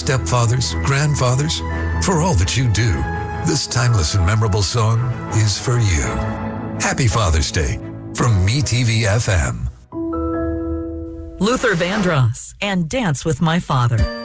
stepfathers, grandfathers, for all that you do, this timeless and memorable song is for you. Happy Father's Day from MeTV FM. Luther Vandross and Dance with My Father.